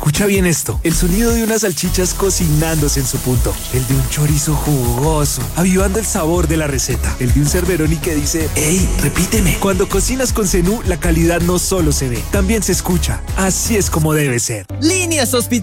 Escucha bien esto. El sonido de unas salchichas cocinándose en su punto. El de un chorizo jugoso, avivando el sabor de la receta. El de un Cerberoni que dice, ¡Ey, repíteme! Cuando cocinas con Zenú, la calidad no solo se ve, también se escucha. Así es como debe ser. Líneas Hospital.